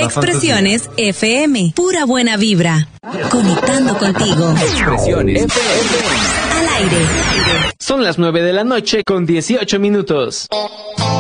Expresiones FM, pura buena vibra. Conectando contigo. Expresiones FM. Al aire. Son las 9 de la noche con 18 minutos.